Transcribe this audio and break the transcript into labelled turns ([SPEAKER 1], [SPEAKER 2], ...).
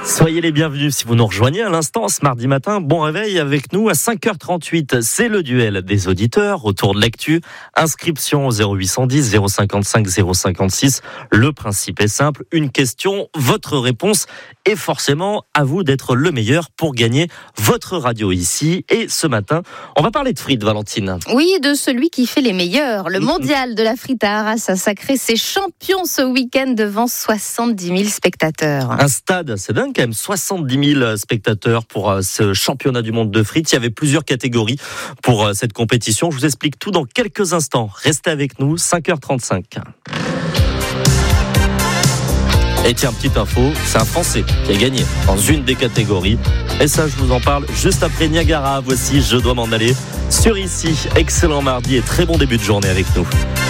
[SPEAKER 1] Soyez les bienvenus si vous nous rejoignez à l'instant ce mardi matin. Bon réveil avec nous à 5h38. C'est le duel des auditeurs autour de l'actu. Inscription au 0810 055 056. Le principe est simple. Une question, votre réponse. Et forcément, à vous d'être le meilleur pour gagner votre radio ici. Et ce matin, on va parler de frites, Valentine.
[SPEAKER 2] Oui, de celui qui fait les meilleurs. Le mondial de la frite à Arras a sacré ses champions ce week-end devant 70 000 spectateurs.
[SPEAKER 1] Un stade, c'est dingue quand même, 70 000 spectateurs pour ce championnat du monde de frites. Il y avait plusieurs catégories pour cette compétition. Je vous explique tout dans quelques instants. Restez avec nous, 5h35. Et tiens, petite info, c'est un Français qui a gagné dans une des catégories. Et ça, je vous en parle juste après Niagara. Voici Je dois m'en aller sur Ici. Excellent mardi et très bon début de journée avec nous.